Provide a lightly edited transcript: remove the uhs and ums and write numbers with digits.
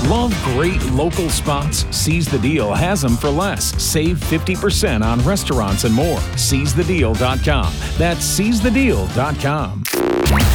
Love great local spots? Seize the Deal has them for less. Save 50% on restaurants and more. SeizeTheDeal.com. That's SeizeTheDeal.com.